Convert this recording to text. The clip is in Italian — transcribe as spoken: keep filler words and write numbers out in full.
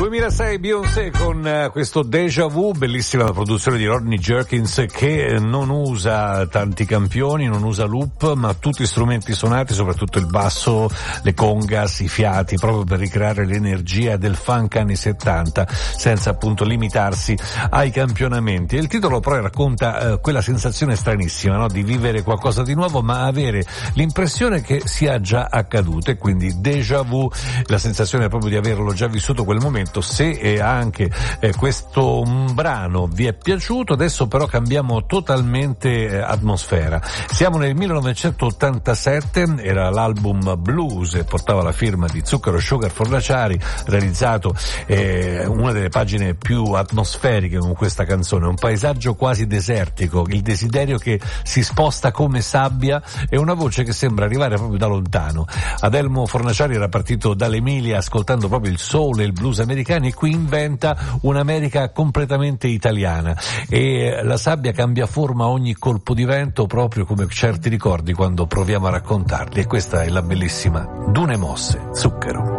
duemilasei Beyoncé con uh, questo Déjà Vu, bellissima produzione di Rodney Jerkins, che non usa tanti campioni, non usa loop, ma tutti strumenti suonati, soprattutto il basso, le congas, i fiati, proprio per ricreare l'energia del funk anni settanta, senza appunto limitarsi ai campionamenti. E il titolo però racconta uh, quella sensazione stranissima, no? Di vivere qualcosa di nuovo, ma avere l'impressione che sia già accaduto, e quindi Déjà Vu, la sensazione proprio di averlo già vissuto quel momento. Se eh, anche eh, questo um, brano vi è piaciuto, adesso però cambiamo totalmente eh, atmosfera. Siamo nel millenovecentottantasette, era l'album Blues e portava la firma di Zucchero Sugar Fornaciari, realizzato eh, una delle pagine più atmosferiche con questa canzone, un paesaggio quasi desertico, il desiderio che si sposta come sabbia e una voce che sembra arrivare proprio da lontano. Adelmo Fornaciari era partito dall'Emilia ascoltando proprio il soul e il blues americani, e qui inventa un'America completamente italiana, e la sabbia cambia forma a ogni colpo di vento, proprio come certi ricordi quando proviamo a raccontarli, e questa è la bellissima Dune Mosse, Zucchero.